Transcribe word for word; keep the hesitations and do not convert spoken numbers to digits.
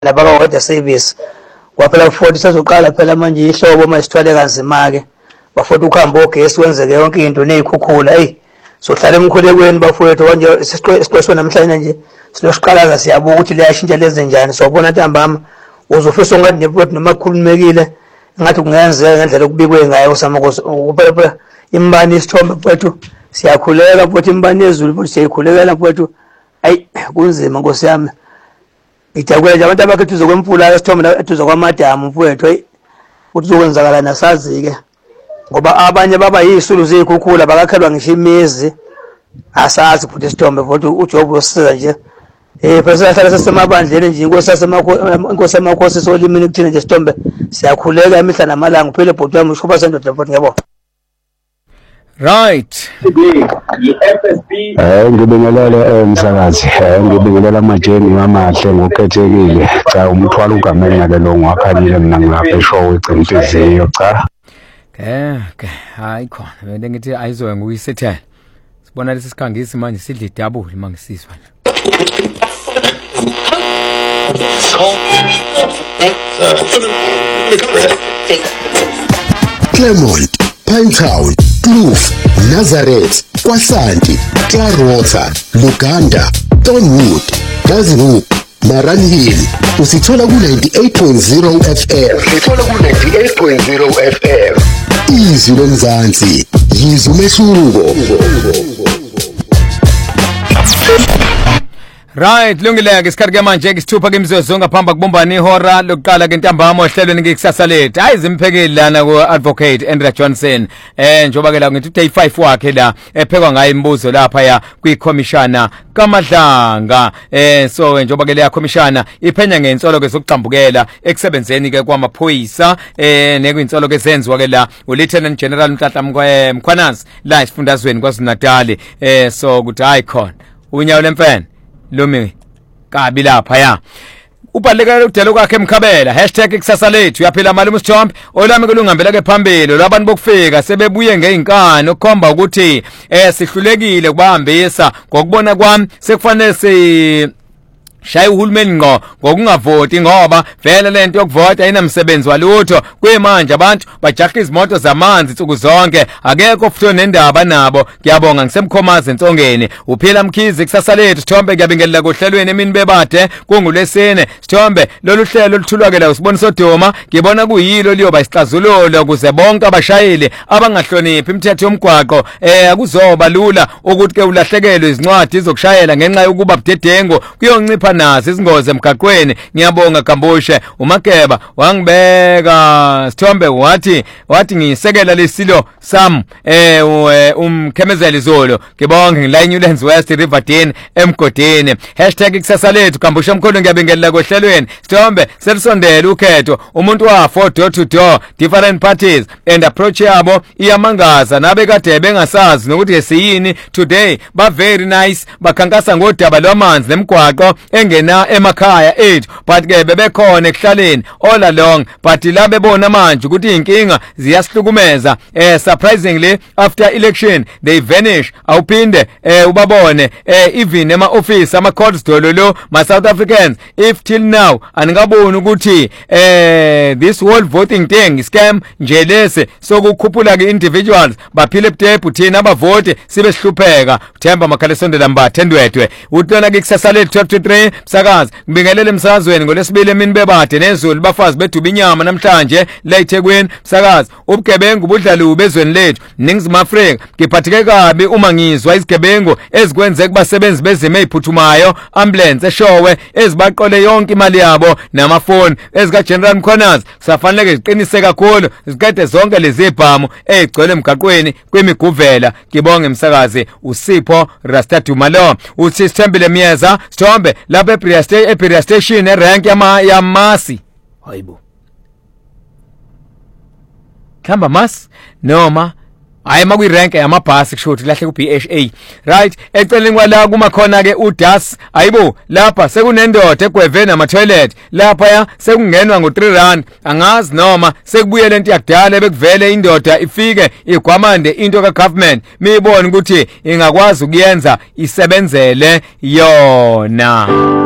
labaka weather service waphela forty sazoqala phela manje ihlobo masithwale kanzima ke bafuna ukuhamba ogesi wenzeke yonke into nezikhukhula hey sohlala emkhulekweni bafowethu manje isiqoqo namhlanje nje siloshqalaza siyabuka ukuthi liyashintsha leze njani sobona ntambama uzofisa ngathi neport noma khulumekile ngathi kungenzeka ngendlela okubikwe ngayo samakosi kuphela phela imbani isithombe mfowethu siyakhuleka futhi imbani yezulu futhi siyakhulekela mfowethu ayi kunzima Nkosi yami ngijabule nje abantu abakhethu zokwempula esithombe ethuza kwamadamu mfowethu hey uthi zokwenzakala nasazi ke ngoba abanye baba yisulu zikhukhula bakakhelwa ngisho imizi asazi futhi isithombe futhi uJob usiza nje eh phela sihlala sasemabandleni nje inkosi yasemakhosi inkosi yamakhosi solimini kuthina nje isithombe siyakhuleka imihla namalanga uphile bhuti wami ushuba sendoda futhi ngiyabona. Right. Eh ngibingelela umsakazi eh ngibingelela amajeni amahle ngokukhethekile cha umthwalo ugameni ngalelo ngwakhanile mina ngilapha eshowe icimtiziyo cha ke ke hayi khona bese ngithi ayizowe nguyisethela sibona lesi sikhangisi manje sidla idouble mangisizwa Clermont, Pinetown, Kloof, Nazareth, Kwasanti, Clarota, Luganda, Thornwood, Gazoo, Maran Hill. Usithola ku ninety-eight point zero F M. Usithola ku ninety-eight point zero F M. Izwi lomzansi, yizwi umehluko. Right, lungileke isikhathi ke manje ngisithupha ke imizozo ngaphamba kubumbana ihora lokuqala ke ntambama ohlelweni ngikusasa lethu. Hayi zimphekeli lana ku advocate Andrea Johnson. Eh njoba ke la ngithi day five wakhe la ephekwa ngayo imibuzo lapha ya kwikhomishana kaMadlanga. Eh so njoba ke le khomishana iphenya ngensolo ke zokuqambukela ekusebenzeni ke kwamaphoyisa eh nekwinsolo ke senziwa ke la u Lieutenant General Mthatha Mkhwanazi la isifundazweni kwaZulu-Natal. Eh so kuthi icon unyawo lemfene Lumi kabi lapha ya ubalekela ukudela kwakhe emkhabela hashtag ikusasa lethu uyaphila malume Sithombe olami kulungambela ke phambili labantu bokufika sebebuye ngeinkani okukhomba ukuthi eh sihlulekile kubahambisa ngokubona kwami sekufanele si shaya uhulumeni ngo ngokungavoti ngoba vele lento yokuvota ayinamsebenzi walutho kwemanje abantu bajaha izimoto zamanzi insuku zonke akekho futhi nendaba nabo ngiyabonga ngisemkhomazi entsongeni uphila Mkhizi kusasa lethu Sithombe ngiyabingelela kohlelweni emini bebade kungulesine Sithombe lolu hlelo oluthulwa ke la usibonisa odoma ngibona kuyilo liyoba isixazululo ukuze bonke abashayeli abangahloniphi imithetho yomgwaqo eh akuzoba lula ukuthi ke ulahlekelwe izincwadi zokushayela ngenxa yokuba budedengu kuyoncipha nazi izingozi emgaqweni ngiyabonga Gambushe uMageba wangibeka Sithombe wathi wathi ngisekela lesilo sam eh umkhemezeli Zolo ngibonga ngilayinulens West Riverdene emgodini #ikusasa lethu Gambushe mkhulu ngiyabingelela kohlelweni Sithombe selisondela ukhetho umuntu wa four door to door different parties and approach yabo iyamangaza nabe kade bengasazi nokuthi yesiyini today ba very nice bakhankasa ngodaba lwamanzi nemgwaqo engena emakhaya ethu but ke bebekhona ekuhlaleni all along but la bebona manje ukuthi inkinga ziyasihlukumeza eh surprisingly after election they vanish awuphinde eh ubabone eh even ema office ama courts dololo ma South Africans if till now aningaboni ukuthi eh this whole voting thing scam nje lese sokukhuphula ke individuals baphile ebudebhu thina abavoti sibe sihlupheka Themba Makhalesondela Mbathe Ndwedwe utona ke kusasa lethu twelve to three msakazi ngibingelele emsakazweni ngolesibili emini bebade nezulu bafazi beduba inyama namhlanje la eThekwini msakazi ubugebengu budlalu bezweni lethu Ningizimu Afrika ngiphatheke kabi uma ngizwa izigebengu ezikwenze kubasebenzi bezimo eziphuthumayo ambulance eshowe ezibaqole yonke imali yabo namafoni ezika General Mkhwanazi safanele ziqinise kakhulu ziqede zonke lezi ibhamu ezigcwele emgaqweni kwemiguvela ngibonge emsakazi uSipho Rastadumalo uthi Sithembile Miyeza Sithombe lapha eBria Station eBria Station erank yama yamasi hayibo khamba mas noma hayi makwi rank yamabhasi kushuthi lahle ku B H A right eceleni kwala kuma khona ke uDas ayibo lapha sekunendoda egwevena ama toilet lapha ya sekungenwa ngo three rand angazi noma sekubuye lento yakudala bekuvele indoda ifike igwamande into ka government miyibona ukuthi ingakwazi ukuyenza isebenzele yona.